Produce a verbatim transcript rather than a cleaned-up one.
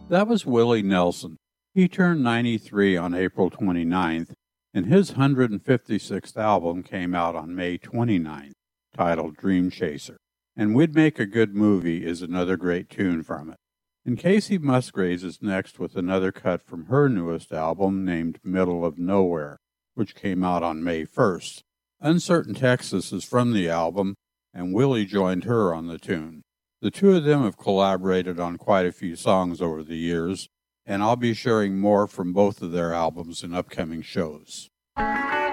That was Willie Nelson. He turned ninety-three on April twenty-ninth, and his one hundred fifty-sixth album came out on May twenty-ninth, titled Dream Chaser. And We'd Make a Good Movie is another great tune from it. And Casey Musgraves is next with another cut from her newest album named Middle of Nowhere, which came out on May first. Uncertain Texas is from the album, and Willie joined her on the tune. The two of them have collaborated on quite a few songs over the years, and I'll be sharing more from both of their albums in upcoming shows.